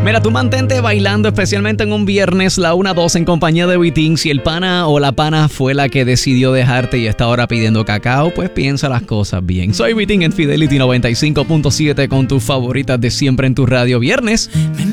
Mira, tú mantente bailando, especialmente en un viernes, la 1-2 en compañía de Vitín. Si el pana o la pana fue la que decidió dejarte y está ahora pidiendo cacao, pues piensa las cosas bien. Soy Vitín en Fidelity 95.7 con tus favoritas de siempre en tu radio. Viernes.